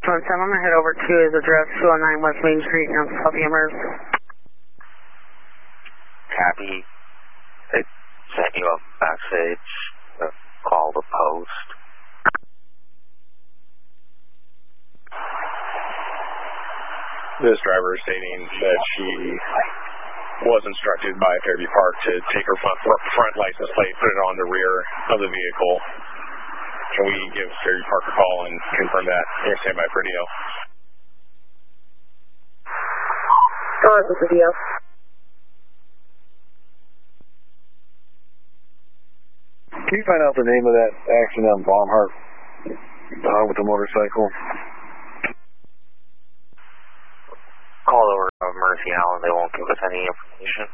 I'm going to head over to his address, 209 West Main Street in South Amherst. Copy. They sent you a message to call the post. This driver is stating that she was instructed by Fairview Park to take her front license plate, put it on the rear of the vehicle. Can we give Fairview Park a call and confirm that? You're stand by for Dio. Go ahead with the Dio. Can you find out the name of that accident on Baumhart with the motorcycle? Call over Murphy Allen. They won't give us any information.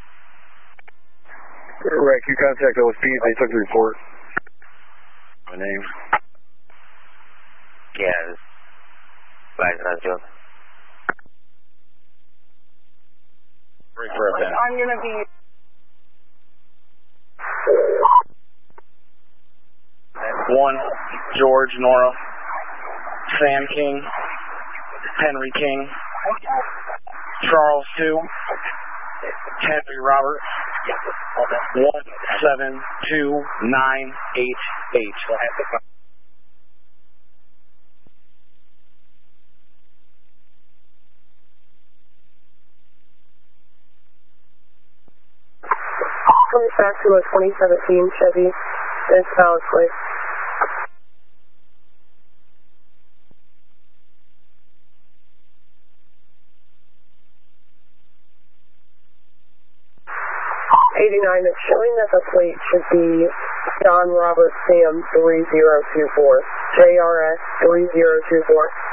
Right, you contact OSP if they took the report. My name? Yeah, license Joe. I'm going to be... One, George, Nora, Sam King, Henry King, Charles 2, Henry Robert, 172988. Comes back to a 2017 Chevy. It's valid plate. It's showing that the plate should be John Robert Sam 3024. JRS 3024.